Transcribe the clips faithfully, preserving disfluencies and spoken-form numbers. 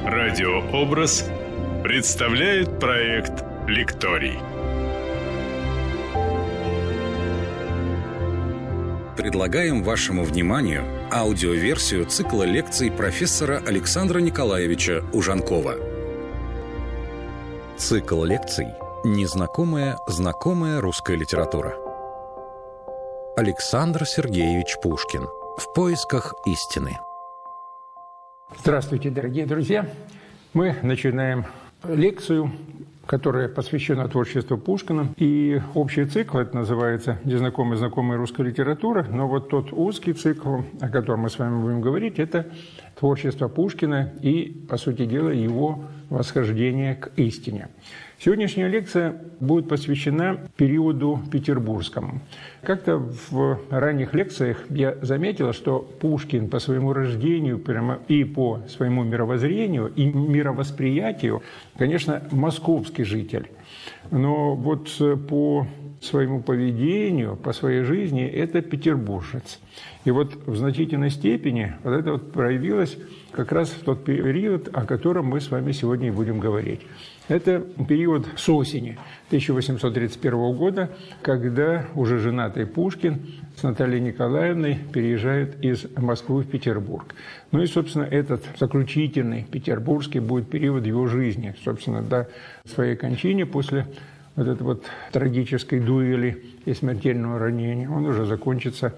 Радиообраз представляет проект «Лекторий». Предлагаем вашему вниманию аудиоверсию цикла лекций профессора Александра Николаевича Ужанкова. Цикл лекций «Незнакомая, знакомая русская литература». Александр Сергеевич Пушкин. В поисках истины. Здравствуйте, дорогие друзья! Мы начинаем лекцию, которая посвящена творчеству Пушкина. И общий цикл, это называется «Незнакомая, знакомая русская литература». Но вот тот узкий цикл, о котором мы с вами будем говорить, это творчество Пушкина и, по сути дела, его восхождение к истине. Сегодняшняя лекция будет посвящена периоду петербургскому. Как-то в ранних лекциях я заметила, что Пушкин по своему рождению прямо и по своему мировоззрению и мировосприятию, конечно, московский житель. Но вот по своему поведению, по своей жизни это петербуржец. И вот в значительной степени вот это вот проявилось как раз в тот период, о котором мы с вами сегодня и будем говорить. Это период с осени тысяча восемьсот тридцать первого года, когда уже женатый Пушкин с Натальей Николаевной переезжает из Москвы в Петербург. Ну и, собственно, этот заключительный петербургский будет период его жизни, собственно, до своей кончины после вот этой вот трагической дуэли и смертельного ранения. Он уже закончится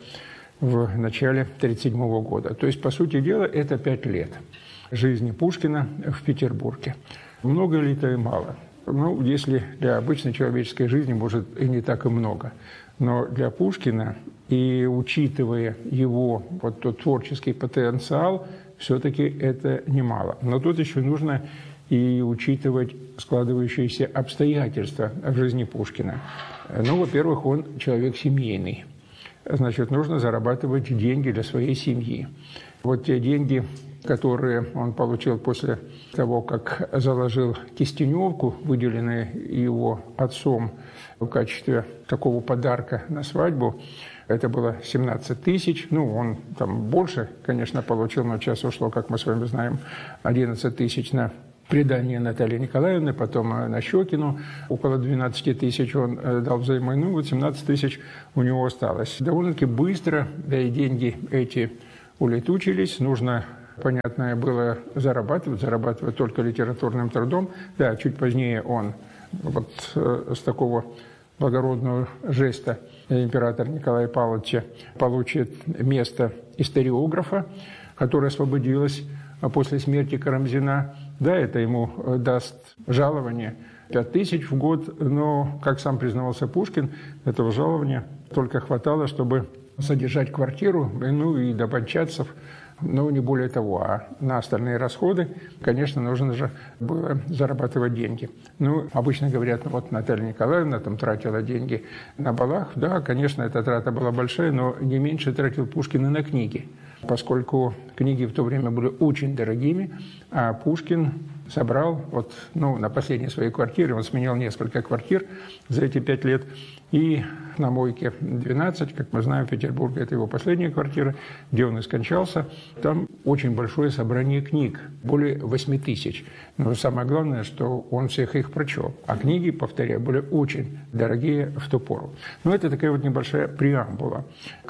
в начале тридцать седьмого года. То есть, по сути дела, это пять лет жизни Пушкина в Петербурге. Много ли это и мало? Ну, если для обычной человеческой жизни, может, и не так и много. Но для Пушкина, и учитывая его вот тот творческий потенциал, все-таки это немало. Но тут еще нужно и учитывать складывающиеся обстоятельства в жизни Пушкина. Ну, во-первых, он человек семейный. Значит, нужно зарабатывать деньги для своей семьи. Вот те деньги, которые он получил после того, как заложил Кистеневку, выделенные его отцом в качестве такого подарка на свадьбу, это было семнадцать тысяч. Ну, он там больше, конечно, получил, но сейчас ушло, как мы с вами знаем, одиннадцать тысяч на предание Натальи Николаевны, потом на Щекину. Около двенадцать тысяч он дал взаймы, ну вот семнадцать тысяч у него осталось. Довольно-таки быстро, да и деньги эти улетучились. Нужно, понятно, было зарабатывать, зарабатывать только литературным трудом. Да, чуть позднее он вот с такого благородного жеста император Николая Павловича получит место историографа, которое освободилось после смерти Карамзина. Да, это ему даст жалование пять тысяч в год, но, как сам признавался Пушкин, этого жалования только хватало, чтобы содержать квартиру, ну и до банчатцев, но не более того. А на остальные расходы, конечно, нужно же было зарабатывать деньги. Ну, обычно говорят, ну вот Наталья Николаевна там тратила деньги на балах. Да, конечно, эта трата была большая, но не меньше тратил Пушкин и на книги, поскольку книги в то время были очень дорогими, а Пушкин собрал, вот, ну, на последней своей квартире, он сменял несколько квартир за эти пять лет, и на Мойке двенадцать, как мы знаем, в Петербурге, это его последняя квартира, где он и скончался, там очень большое собрание книг, более восьми тысяч. Но самое главное, что он всех их прочел, а книги, повторяю, были очень дорогие в ту пору. Ну, это такая вот небольшая преамбула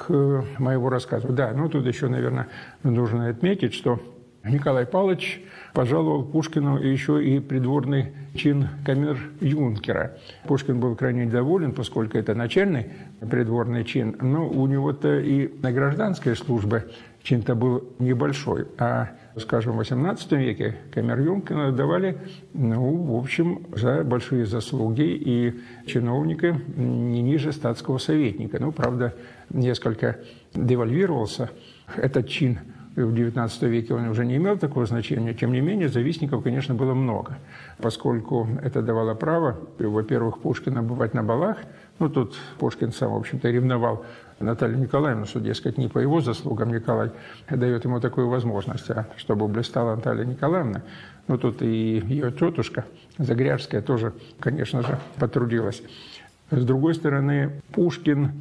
к моему рассказу. Да, ну, тут еще, наверное, нужно отметить, что Николай Павлович пожаловал Пушкину еще и придворный чин камер-юнкера. Пушкин был крайне доволен, поскольку это начальный придворный чин, но у него-то и на гражданской службе чин-то был небольшой. А, скажем, в восемнадцатом веке камер-юнкера давали, ну, в общем, за большие заслуги и чиновника не ниже статского советника. Ну, правда, несколько девальвировался этот чин. В девятнадцатом веке он уже не имел такого значения. Тем не менее, завистников, конечно, было много, поскольку это давало право, во-первых, Пушкина бывать на балах. Ну, тут Пушкин сам, в общем-то, ревновал Наталью Николаевну, что, дескать, не по его заслугам Николай дает ему такую возможность, а чтобы блистала Наталья Николаевна. Ну, тут и ее тетушка Загряжская тоже, конечно же, потрудилась. С другой стороны, Пушкин,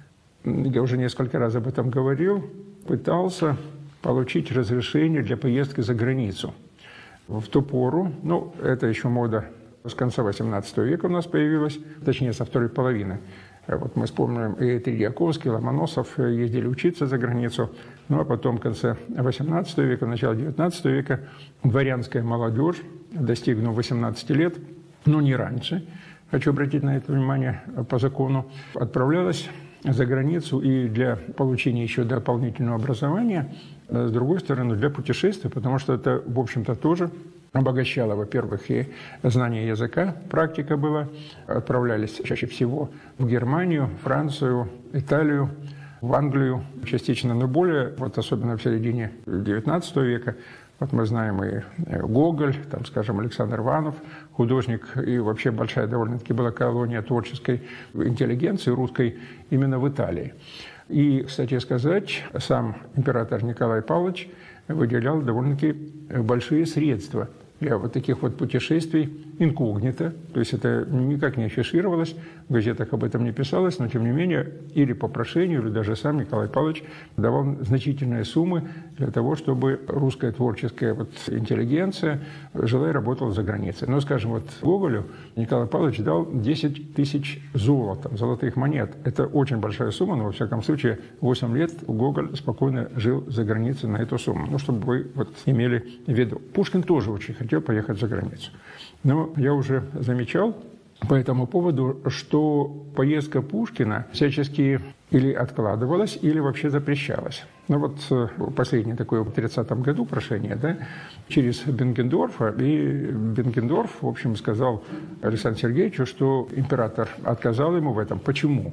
я уже несколько раз об этом говорил, пытался получить разрешение для поездки за границу. в ту пору, ну, это еще мода с конца восемнадцатого века у нас появилась, точнее, со второй половины. Вот мы вспомним, и Тредьяковский, Ломоносов ездили учиться за границу. Ну, а потом в конце восемнадцатого века, начало девятнадцатого века дворянская молодежь, достигнув восемнадцати лет, но не раньше, хочу обратить на это внимание по закону, отправлялась за границу и для получения еще дополнительного образования, с другой стороны, для путешествий, потому что это, в общем-то, тоже обогащало, во-первых, и знание языка, практика была. Отправлялись чаще всего в Германию, Францию, Италию, в Англию частично, но более, вот особенно в середине девятнадцатого века, вот мы знаем и Гоголь, там, скажем, Александр Иванов, художник, и вообще большая довольно-таки была колония творческой интеллигенции русской именно в Италии. И, кстати сказать, сам император Николай Павлович выделял довольно-таки большие средства для вот таких вот путешествий инкогнито, то есть это никак не афишировалось, в газетах об этом не писалось, но тем не менее или по прошению, или даже сам Николай Павлович давал значительные суммы для того, чтобы русская творческая вот интеллигенция жила и работала за границей. Но, скажем, вот Гоголю Николай Павлович дал десять тысяч золотом, золотых монет. Это очень большая сумма, но во всяком случае восемь лет Гоголь спокойно жил за границей на эту сумму. Ну, чтобы вы вот имели в виду. Пушкин тоже очень хотел поехать за границу. Но я уже замечал по этому поводу, что поездка Пушкина всячески или откладывалась, или вообще запрещалась. Ну вот последнее такое в тридцатом году прошение, да, через Бенкендорфа, и Бенкендорф, в общем, сказал Александру Сергеевичу, что император отказал ему в этом. Почему?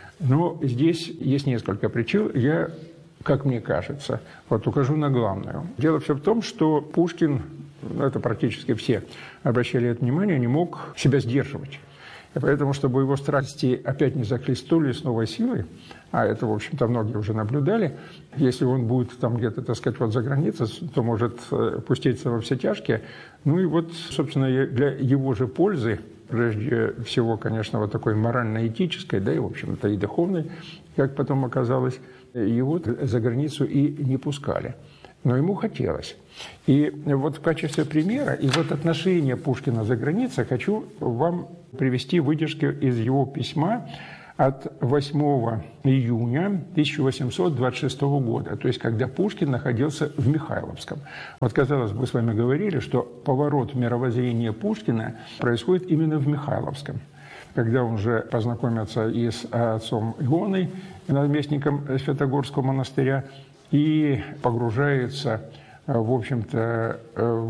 Но здесь есть несколько причин. Я, как мне кажется, вот укажу на главную. Дело все в том, что Пушкин, это практически все обращали это внимание, не мог себя сдерживать. И поэтому, чтобы его страсти опять не захлестнули с новой силой, а это, в общем-то, многие уже наблюдали, если он будет там где-то, так сказать, вот за границей, то может пуститься во все тяжкие. Ну и вот, собственно, для его же пользы, прежде всего, конечно, вот такой морально-этической, да и, в общем-то, и духовной, как потом оказалось, его за границу и не пускали. Но ему хотелось. И вот в качестве примера, и вот отношение Пушкина за границей хочу вам привести выдержки из его письма от восьмого июня тысяча восемьсот двадцать шестого года, то есть когда Пушкин находился в Михайловском. Вот, казалось бы, мы с вами говорили, что поворот мировоззрения Пушкина происходит именно в Михайловском, когда он уже познакомился и с отцом Ионой, наместником Святогорского монастыря, и погружается, в общем-то,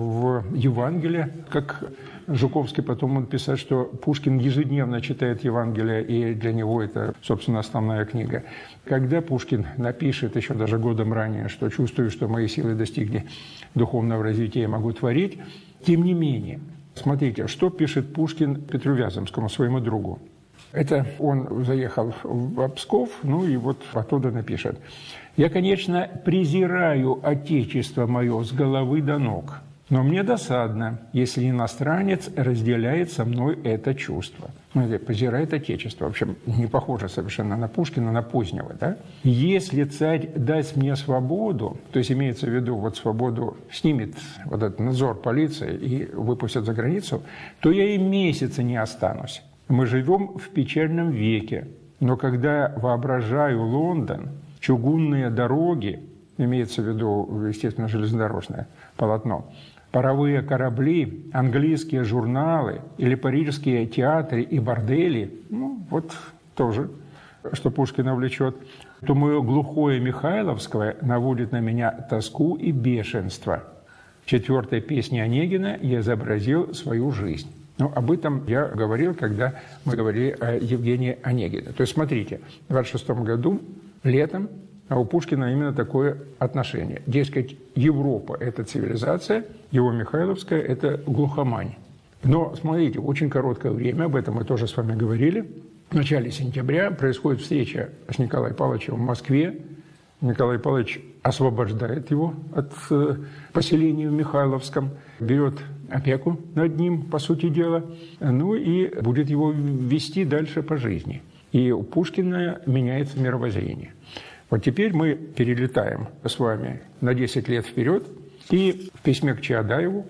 в Евангелие, как Жуковский потом он писал, что Пушкин ежедневно читает Евангелие, и для него это, собственно, основная книга. Когда Пушкин напишет еще даже годом ранее, что чувствую, что мои силы достигли духовного развития, я могу творить, тем не менее, смотрите, что пишет Пушкин Петру Вяземскому, своему другу. Это он заехал в Псков, ну и вот оттуда напишет. «Я, конечно, презираю Отечество мое с головы до ног, но мне досадно, если иностранец разделяет со мной это чувство». Ну, это презирает Отечество. В общем, не похоже совершенно на Пушкина, на позднего, да? «Если царь даст мне свободу», то есть имеется в виду вот свободу, снимет вот этот надзор полиции и выпустит за границу, то я и месяца не останусь. Мы живем в печальном веке, но когда воображаю Лондон, чугунные дороги, имеется в виду, естественно, железнодорожное полотно, паровые корабли, английские журналы или парижские театры и бордели, ну, вот тоже, что Пушкина влечет, то мое глухое Михайловское наводит на меня тоску и бешенство. В четвертой песне Онегина я изобразил свою жизнь. Ну, об этом я говорил, когда мы говорили о Евгении Онегине. То есть, смотрите, в двадцать шестом году, летом, у Пушкина именно такое отношение. Дескать, Европа – это цивилизация, его Михайловская – это глухомань. Но, смотрите, очень короткое время, об этом мы тоже с вами говорили, в начале сентября происходит встреча с Николаем Павловичем в Москве. Николай Павлович освобождает его от поселения в Михайловском, берет опеку над ним, по сути дела, ну и будет его вести дальше по жизни. И у Пушкина меняется мировоззрение. Вот теперь мы перелетаем с вами на десять лет вперед, и в письме к Чаадаеву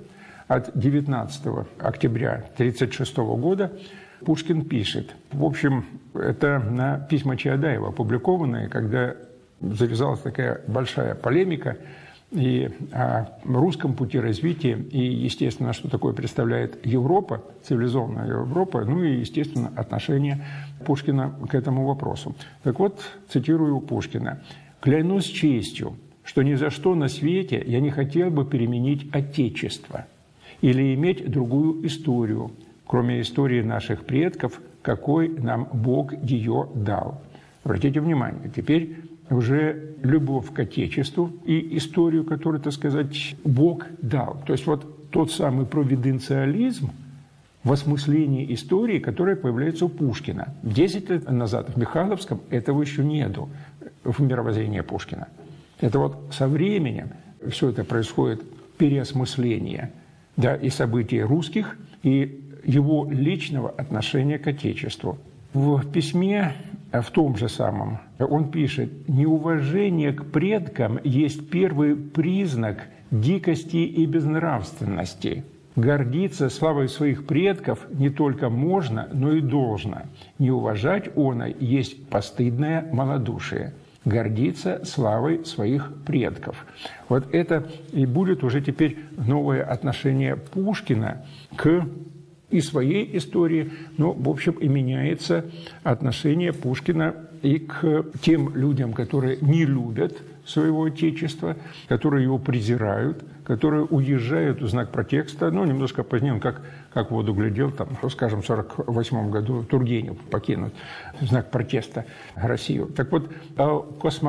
от девятнадцатого октября тысяча девятьсот тридцать шестого года Пушкин пишет. В общем, это на письма Чаадаева опубликованные, когда завязалась такая большая полемика и о русском пути развития, и, естественно, что такое представляет Европа, цивилизованная Европа, ну и, естественно, отношение Пушкина к этому вопросу. Так вот, цитирую Пушкина. «Клянусь честью, что ни за что на свете я не хотел бы переменить Отечество или иметь другую историю, кроме истории наших предков, какой нам Бог ее дал». Обратите внимание, теперь уже любовь к Отечеству и историю, которую, так сказать, Бог дал. То есть вот тот самый провиденциализм в осмыслении истории, которая появляется у Пушкина. Десять лет назад в Михайловском этого еще нету в мировоззрении Пушкина. Это вот со временем все это происходит переосмысление, да, и событий русских, и его личного отношения к Отечеству. В письме, в том же самом, он пишет: «Неуважение к предкам есть первый признак дикости и безнравственности. Гордиться славой своих предков не только можно, но и должно. Не уважать оно есть постыдное малодушие. Гордиться славой своих предков». Вот это и будет уже теперь новое отношение Пушкина к и своей истории, но, в общем, и меняется отношение Пушкина и к тем людям, которые не любят своего Отечества, которые его презирают, которые уезжают в знак протеста. Ну, немножко позднее он как, как в воду глядел, там, скажем, в сорок восьмом году Тургенев покинут в знак протеста Россию. Так вот, о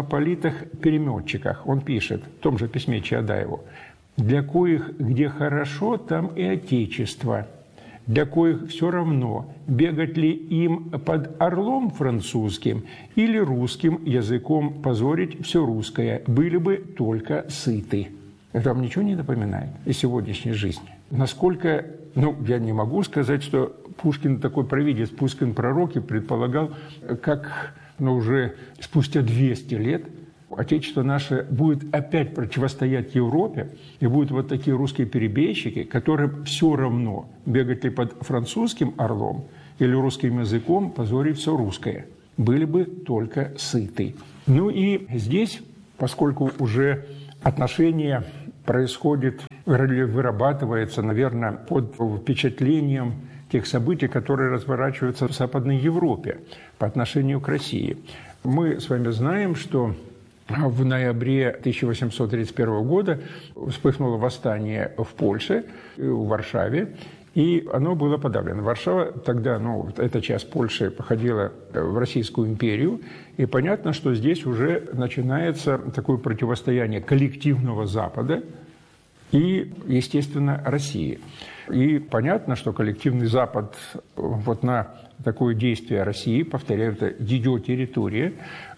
космополитах-переметчиках он пишет в том же письме Чаадаеву: «Для коих где хорошо, там и Отечество. Для коих все равно, бегать ли им под орлом французским или русским языком позорить все русское, были бы только сыты». Это вам ничего не напоминает из сегодняшней жизни? Насколько, ну, я не могу сказать, что Пушкин такой провидец, Пушкин пророк, и предполагал, как, ну, уже спустя двести лет Отечество наше будет опять противостоять Европе, и будут вот такие русские перебежчики, которым все равно, бегать ли под французским орлом или русским языком, позорить все русское. Были бы только сыты. Ну и здесь, поскольку уже отношение происходит, вырабатывается, наверное, под впечатлением тех событий, которые разворачиваются в Западной Европе по отношению к России. Мы с вами знаем, что в ноябре тысяча восемьсот тридцать первого года вспыхнуло восстание в Польше, в Варшаве, и оно было подавлено. Варшава тогда, ну, эта часть Польши походила в Российскую империю, и понятно, что здесь уже начинается такое противостояние коллективного Запада и, естественно, России. И понятно, что коллективный Запад вот на такое действие России, повторяю, это ее территория,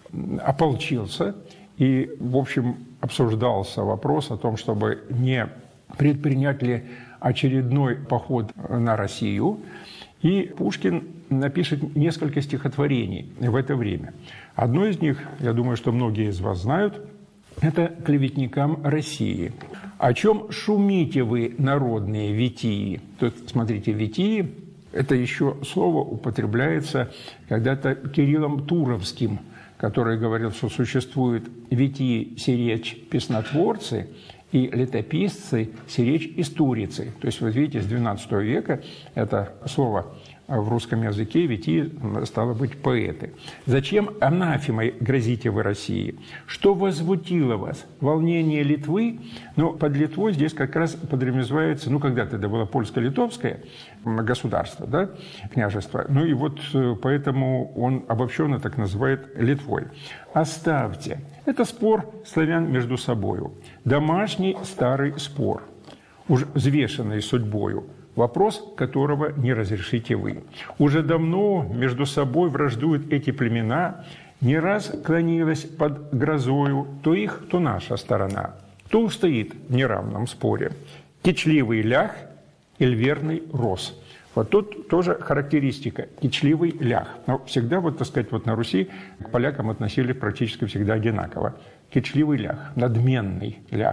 ополчился. И, в общем, обсуждался вопрос о том, чтобы не предпринять ли очередной поход на Россию. И Пушкин напишет несколько стихотворений в это время. Одно из них, я думаю, что многие из вас знают, это «Клеветникам России». «О чем шумите вы, народные витии?» Тут, смотрите, витии – это еще слово употребляется когда-то Кириллом Туровским, который говорил, что существуют витии, сиречь, песнотворцы и летописцы, сиречь, историцы. То есть, вот видите, с двенадцатого века это слово в русском языке, витии, стало быть, поэты. «Зачем анафемой грозите вы России? Что возмутило вас? Волнение Литвы?» Но под Литвой здесь как раз подразумевается, ну, когда-то это было польско-литовское государство, да, княжество. Ну и вот поэтому он обобщенно так называет Литвой. «Оставьте. Это спор славян между собою. Домашний старый спор, уж взвешенный судьбою, вопрос которого не разрешите вы. Уже давно между собой враждуют эти племена, не раз клонилась под грозою то их, то наша сторона. То устоит в неравном споре. Кичливый лях или верный рос». Вот тут тоже характеристика – кичливый лях. Но всегда, вот, так сказать, вот на Руси к полякам относились практически всегда одинаково. Кичливый лях, надменный лях.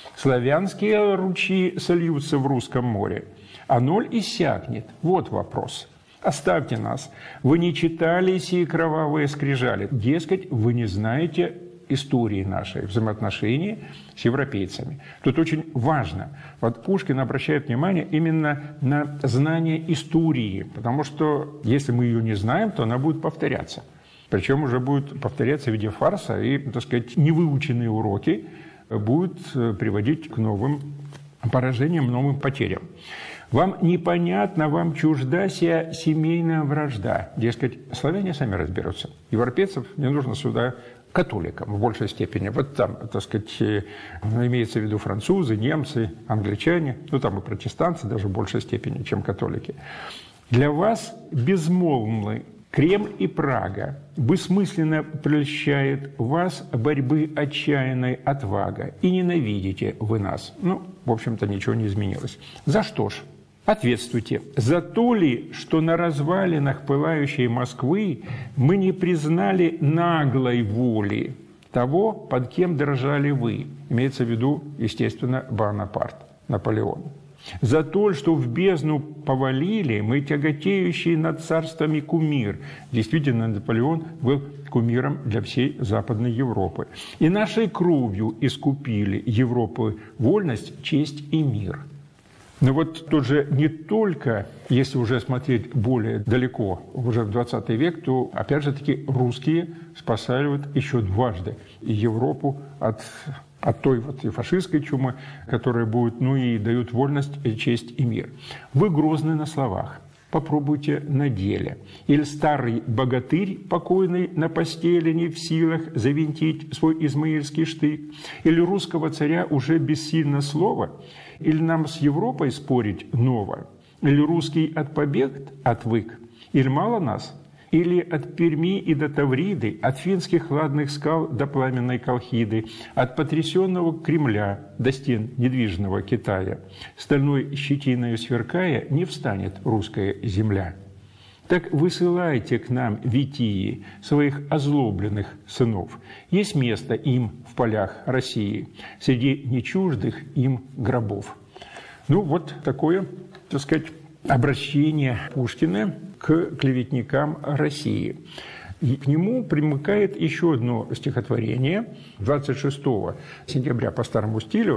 Славянские ручьи сольются в русском море, а ноль иссякнет. Вот вопрос. Оставьте нас. Вы не читали сии кровавые скрижали. Дескать, вы не знаете истории нашей, взаимоотношений с европейцами. Тут очень важно. Вот Пушкин обращает внимание именно на знание истории, потому что если мы ее не знаем, то она будет повторяться. Причем уже будет повторяться в виде фарса, и, так сказать, невыученные уроки будут приводить к новым поражениям, новым потерям. Вам непонятно, вам чужда сия семейная вражда. Дескать, славяне сами разберутся. Европейцев не нужно сюда католикам в большей степени. Вот там, так сказать, имеется в виду французы, немцы, англичане, ну там и протестанты даже в большей степени, чем католики. Для вас безмолвны Кремль и Прага. Бессмысленно прельщает вас борьбы отчаянной отвага. И ненавидите вы нас. Ну, в общем-то, ничего не изменилось. За что ж? Ответствуйте. За то ли, что на развалинах пылающей Москвы мы не признали наглой воли того, под кем дрожали вы? Имеется в виду, естественно, Бонапарт, Наполеон. За то, что в бездну повалили мы тяготеющий над царствами кумир. Действительно, Наполеон был кумиром для всей Западной Европы. И нашей кровью искупили Европы вольность, честь и мир. Но вот тут же не только, если уже смотреть более далеко, уже в двадцатый век, то опять же таки русские спасают еще дважды Европу от, от той вот и фашистской чумы, которая будет, ну и дают вольность, честь и мир. Вы грозны на словах, попробуйте на деле. Или старый богатырь, покойный на постели, не в силах завинтить свой измаильский штык, или русского царя уже бессильно слово, или нам с Европой спорить ново, или русский от побед отвык, или мало нас, или от Перми и до Тавриды, от финских ладных скал до пламенной Колхиды, от потрясенного Кремля до стен недвижного Китая, стальной щетиною сверкая, не встанет русская земля. Так высылайте к нам, витии, своих озлобленных сынов. Есть место им в полях России, среди нечуждых им гробов. Ну, вот такое, так сказать, обращение Пушкина к клеветникам России. И к нему примыкает еще одно стихотворение. двадцать шестого сентября по старому стилю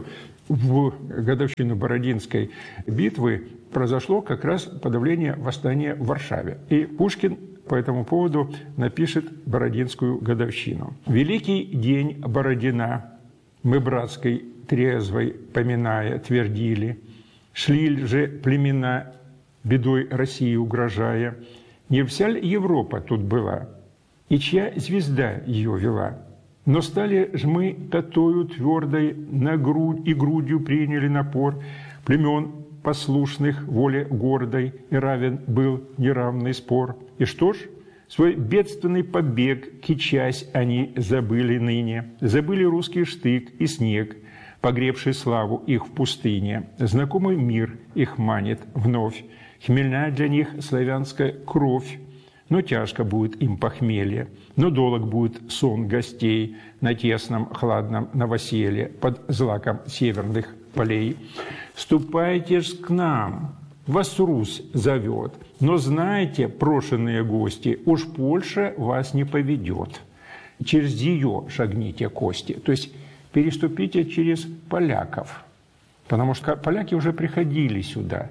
в годовщину Бородинской битвы произошло как раз подавление восстания в Варшаве. И Пушкин по этому поводу напишет Бородинскую годовщину. «Великий день Бородина мы братской трезвой поминая твердили, шли же племена бедой России угрожая, не вся ли Европа тут была, и чья звезда ее вела? Но стали ж мы татою твердой на грудь и грудью приняли напор племен послушных воле гордой, и равен был неравный спор. И что ж, свой бедственный побег, кичась, они забыли ныне, забыли русский штык и снег, погребший славу их в пустыне. Знакомый мир их манит вновь, хмельная для них славянская кровь. Но тяжко будет им похмелье, но долг будет сон гостей на тесном хладном новоселье под злаком северных полей. Ступайте ж к нам, вас Русь зовет, но знайте, прошенные гости, уж Польша вас не поведет. Через ее шагните кости, то есть переступите через поляков, потому что поляки уже приходили сюда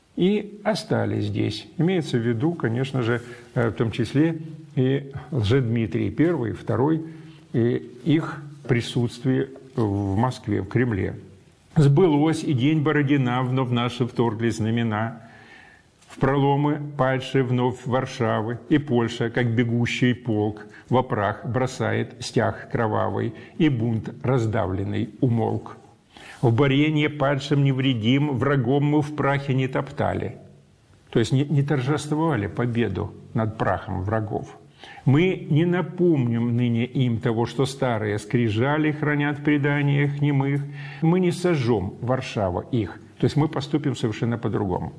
и остались здесь. Имеется в виду, конечно же, в том числе и Лжедмитрий Первый, Второй, и их присутствие в Москве, в Кремле. Сбылось и день Бородина, вновь наши вторглись знамена, в проломы падшие вновь Варшавы, и Польша, как бегущий полк, во прах бросает стяг кровавый, и бунт раздавленный умолк. В боренье падшим невредим, врагом мы в прахе не топтали. То есть не, не торжествовали победу над прахом врагов. Мы не напомним ныне им того, что старые скрижали хранят в преданиях немых. Мы не сожжем Варшаву их. То есть мы поступим совершенно по-другому.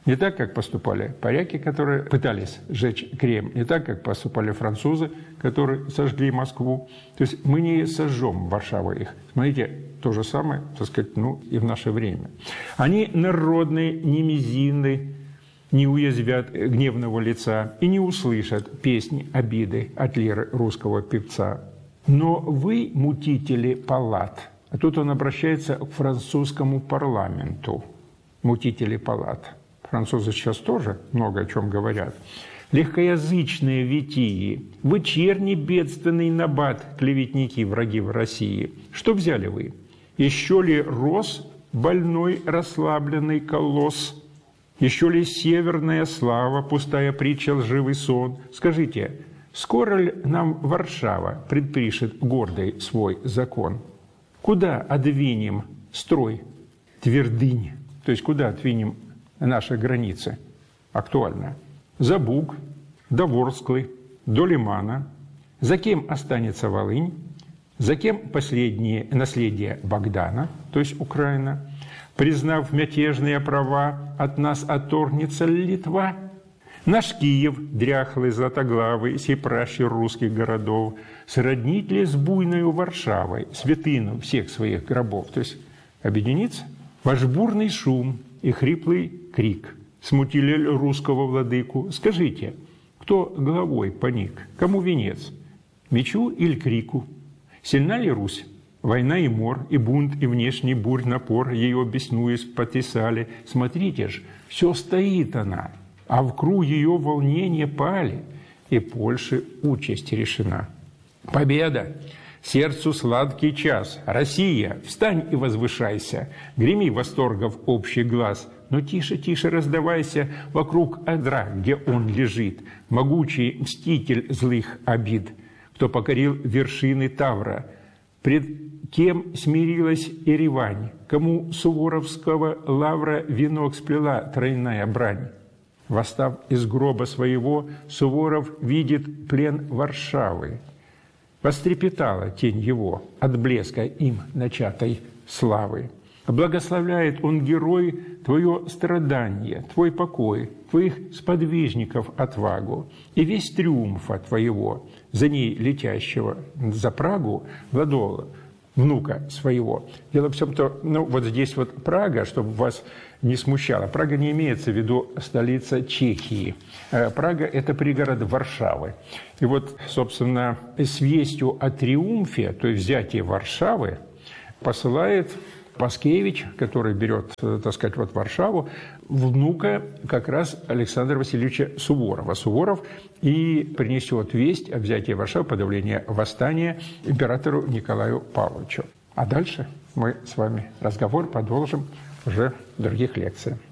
Не так, как поступали поляки, которые пытались сжечь Кремль, не так, как поступали французы, которые сожгли Москву. То есть мы не сожжем Варшаву их. Смотрите, то же самое, так сказать, ну и в наше время. Они народные, не мизинны, не уязвят гневного лица и не услышат песни обиды от лиры русского певца. Но вы, мутители палат, а тут он обращается к французскому парламенту, мутители палат. Французы сейчас тоже много о чем говорят. Легкоязычные витии, вы черни бедственный набат, клеветники, враги в России. Что взяли вы? Еще ли рос больной расслабленный колосс? Еще ли северная слава, пустая притча, лживый сон? Скажите, скоро ли нам Варшава предпишет гордый свой закон? Куда отвинем строй твердынь? То есть куда отвинем наши границы? Актуально. За Буг, до Ворсклы, до Лимана. За кем останется Волынь? За кем последнее наследие Богдана, то есть Украина? Признав мятежные права, от нас отторгнется Литва? Наш Киев, дряхлый, златоглавый, сей пращур русских городов, сроднить ли с буйною Варшавой святыну всех своих гробов? То есть объединиться? Ваш бурный шум и хриплый крик смутили русского владыку. Скажите, кто головой поник? Кому венец? Мечу или крику? Сильна ли Русь? Война и мор, и бунт, и внешний бурь напор ее, беснуясь, потрясали. Смотрите ж, все стоит она, а в кру ее волнения пали, и Польши участь решена. Победа! Сердцу сладкий час. Россия, встань и возвышайся. Греми восторгов общий глаз. Но тише, тише раздавайся вокруг одра, где он лежит. Могучий мститель злых обид, кто покорил вершины Тавра. Пред кем смирилась Еревань, кому суворовского лавра венок сплела тройная брань. Восстав из гроба своего, Суворов видит плен Варшавы. Вострепетала тень его от блеска им начатой славы. Благословляет он, герой, твое страдание, твой покой, твоих сподвижников отвагу и весь триумфа твоего, за ней летящего за Прагу, Владола, внука своего. Дело в том, что ну, вот здесь вот Прага, чтобы вас не смущало. Прага не имеется в виду столица Чехии. Прага – это пригород Варшавы. И вот, собственно, с вестью о триумфе, то есть взятии Варшавы, посылает Паскевич, который берет, так сказать, вот Варшаву, внука как раз Александра Васильевича Суворова. Суворов и принесет весть о взятии Варшавы, подавлении восстания императору Николаю Павловичу. А дальше мы с вами разговор продолжим уже в других лекциях.